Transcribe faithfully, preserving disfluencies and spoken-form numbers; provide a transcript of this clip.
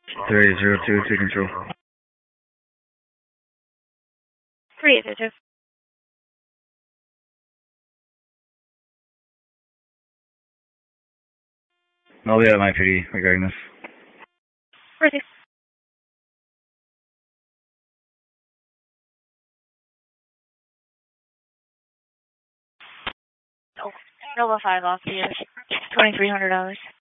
three zero two to control. three eight zero two. I'll be out of my P D regarding this. Ready. Oh, Nova five off here. Twenty three hundred dollars.